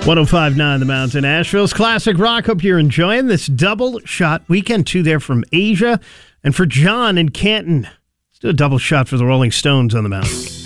105.9 The Mountain, Asheville's classic rock. Hope you're enjoying this double shot weekend. Two there from Asia. And for John in Canton, let's do a double shot for the Rolling Stones on the mountain.